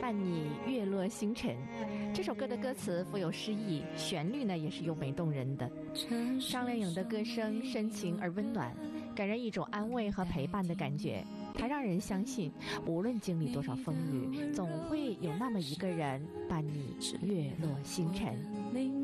伴你月落星辰。这首歌的歌词富有诗意，旋律呢也是优美动人的。张靓颖的歌声深情而温暖，给人一种安慰和陪伴的感觉。它让人相信，无论经历多少风雨，总会有那么一个人伴你月落星辰。